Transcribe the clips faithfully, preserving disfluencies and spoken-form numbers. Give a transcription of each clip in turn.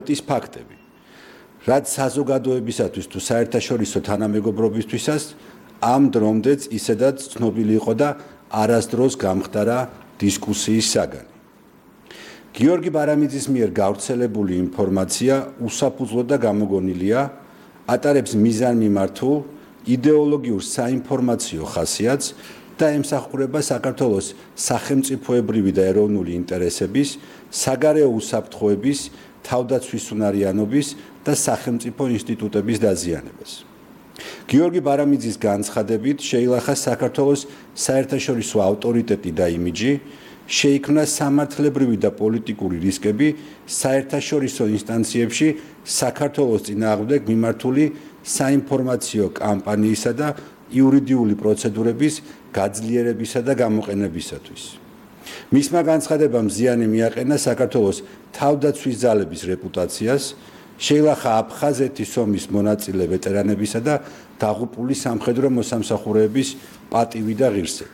ის ფაქტები, რაც საზოგადოებისათვის თუ საერთაშორისო თანამეგობრობისთვისაც ამ დრომდეც ისედაც ცნობილი იყო და არასდროს გამხდარა დისკუსიის საგანი. გიორგი ბარამიძის მიერ გავრცელებული ინფორმაცია უსაფუძვლო და გამოგონილია, ატარებს მიზანმიმართულ, იდეოლოგიურ საინფორმაციო ხასიათს და ემსახურება საქართველოს სახელმწიფოებრივი და ეროვნული ინტერესების, საგარეო უსაფრთხოების, თავდაცვის უნარიანობის და სახელმწიფო ინსტიტუტების დაზიანებას. გიორგი ბარამიძის განცხადებით შეილახა საქართველოს საერთაშორისო ავტორიტეტი და იმიჯი, შეიქმნა სამართლებრივი და პოლიტიკური რისკები საერთაშორისო ინსტანციებში საქართველოს წინააღმდეგ მიმართული საინფორმაციო კამპანიისა და იურიდიული პროცედურების გაძლიერებისა და გამოყენებისათვის. მისმა განცხადებამ ზიანი მიაყენა საქართველოს თავდაცვის ძალების რეპუტაციას, შეილახა აფხაზეთის ომის მონაწილე ვეტერანებისა და დაღუპული სამხედრო მოსამსახურეების პატივი და ღირსება.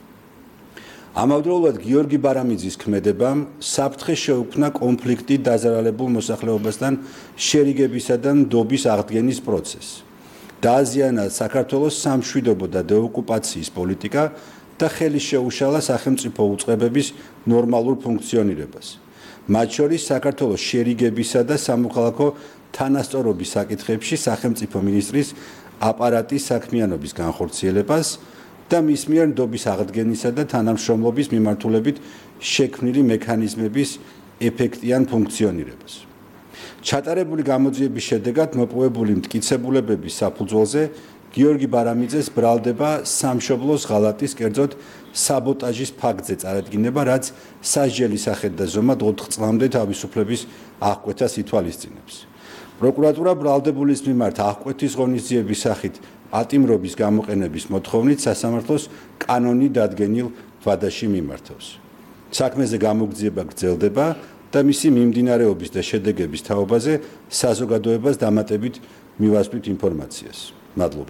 ამავდროულად გიორგი ბარამიძის ქმედებამ საფრთხე შეუქმნა კონფლიქტი დაზარალებულ მოსახლეობასთან შერიგებისა და ნდობის აღდგენის პროცესი. დააზიანა საქართველოს სამშვიდობო და დეოკუპაციის პოლიტიკა და ხელი შეუშალა სახელმწიფო უწყებების ნორმალურ ფუნქციონირებას. მათ შორის საქართველოს შერიგებისა და სამოქალაქო თანასწორობის საკითხებში სახელმწიფო მინისტრის აპარატის საქმიანობის განხორციელებას და მის მიერ ნდობის აღდგენისა და თანამშრომლობის მიმართულებით შექმნილი მექანიზმების ეფექტიან ფუნქციონირებას. ჩატარებული გამოძიების შედეგად მოპოვებული მტკიცებულებების საფუძველზე გიორგი ბარამიძეს ბრალდება სამშობლოს ღალატის, კერძოდ საბოტაჟის ფაქტზე წარადგინება, რაც სასჯელის სახით და ზომად ოთხ წლამდე თავისუფლების აღკვეთას ითვალისწინებს. პროკურატურა ბრალდებულის მიმართ აღკვეთის ღონისძიების სახით პატიმრობის გამოყენების მოთხოვნით სასამართლოს კანონი დადგენილ ვადაში მიმართავს. საქმეზე გამოგზიება გრძელდება და მისი მიმდინარეობის და შედეგების თაობაზე საზოგადოებას დამატებით მივასწრით ინფორმაციას. მადლობა.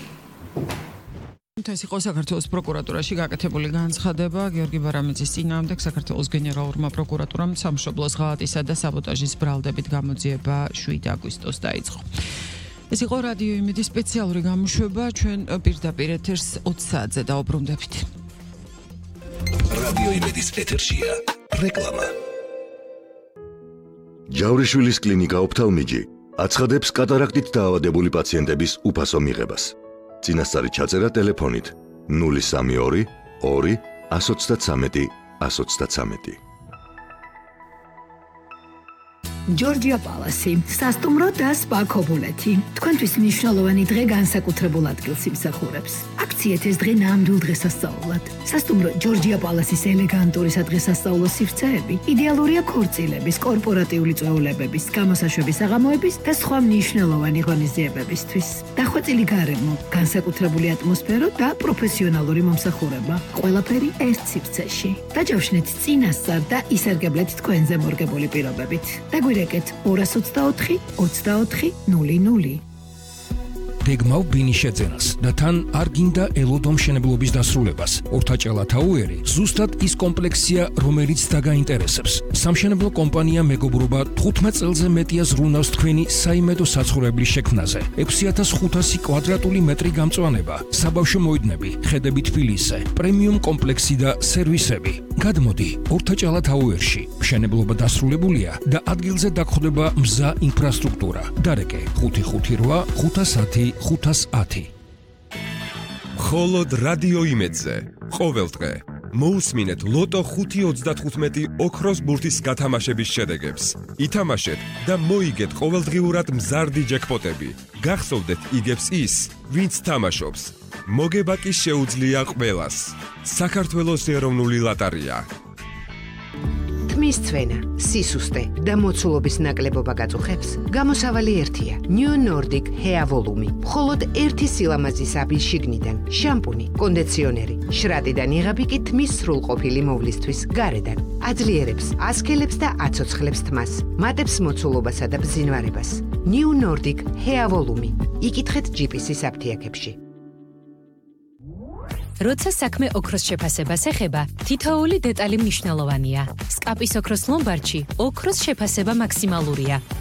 ეს იყო საქართველოს პროკურატურაში გაკეთებული განცხადება გიორგი ბარამიძის წინააღმდეგ საქართველოს გენერალურმა პროკურატურამ სამშობლოს ღალატისა და საბოტაჟის ბრალდებით გამოძიება შვიდ აგვისტოს დაიწყო. ეს იყო რადიო იმედის სპეციალური გამოშვება, ჩვენ პირდაპირ ეთერს ოცი საათზე დაუბრუნდებით. რადიო იმედის ეთერშია რეკლამა. ჯავრიშვილის კლინიკა ოფთალმიჯი აცხადებს კატარაქტით დაავადებული პაციენტების უფასო მიღებას. წინასწარი ჩაწერა ტელეფონით ნული სამი ორი ორი ათს ოცდათრამეტი ათს ოცდათრამეტი. ჯორჯია პალასი, სასტუმრო და სპა ქობულეთი. თქვენთვის მნიშვნელოვანი დღე განსაკუთრებულ ადგილს იმსახურებს. აქციეთ ეს დღე ნამდვილ დღესასწაულად. სასტუმრო ჯორჯია პალასის ელეგანტური სადღესასწაულო სივრცეები იდეალურია ქორწილების, კორპორატიული წვეულებების, გამოსაშვების საღამოების და სხვა მნიშვნელოვანი ღონისძიებებისთვის. დახვეწილი გარემო, განსაკუთრებული ატმოსფერო და პროფესიონალური მომსახურება. ყველაფერი ერთ სივრცეში. დაჯავშნეთ წინასწარ და ისარგებლეთ თქვენზე მორგებული პირობებით. დაგვირეკეთ ორას ოცდაოთხი ოცდაოთხი ნული ნული. გეგმავ ბინის შეძენას და თან არ გინდა ელოდო მშენებლობის დასრულებას. ორთაჭალა თაუერი ზუსტად ის კომპლექსია, რომელიც დაგაინტერესებს. სამშენებლო კომპანია მეგობრობა თხუთმეტ წელზე მეტია ზრუნავს თქვენი საიმედო საცხოვრებლის შექმნაზე. ექვსი ათას ხუთასი კვადრატული მეტრი გამწვანება, საბავშვო მოედნები, ხედები თბილისზე, პრემიუმ კომპლექსი და სერვისები. გადმოდი ორთაჭალა თაუერში. მშენებლობა დასრულებულია და ადგილზე დაგხვდება მზა ინფრასტრუქტურა. დარეკე ხუთი ხუთი რვა ხუთას ათი ხუთას ათი. მხოლოდ რადიო იმედზე ყოველ დღე მოусმინეთ ლოტო ხუთი ოცდათხუთმეტი ოქროს ბურთის გათამაშების შედეგებს. ითამაშეთ და მოიგეთ ყოველდღიურად მზარდი ჯეკპოტები. გახსოვდეთ იგებს ის, ვინც თამაშობს. მოგება კი შეუძლია ყველას. საქართველოს ეროვნული ლოტარია. თმის ცვენა, სისუსტე და მოცულობის ნაკლებობა გაწუხებს, გამოსავალი ერთია. New Nordic Hair Volume. მხოლოდ ერთი სილამაზის აბის შიგნიდან, შამპუნი, კონდიციონერი, შრატიდან იღები კი თმის სრულყოფილი მოვლისთვის გარედან. აძლიერებს, ასქელებს და აცოცხლებს თმას, მატებს მოცულობასა და ბზინვარებას. New Nordic Hair Volume. იკითხეთ ჯი პი სის აფთიაქებში. როცა საქმე ოქროს შეფასებას ეხება, თითოეული დეტალი მნიშვნელოვანია. სკაპის ოქროს ლომბარდში ოქროს შეფასება მაქსიმალურია.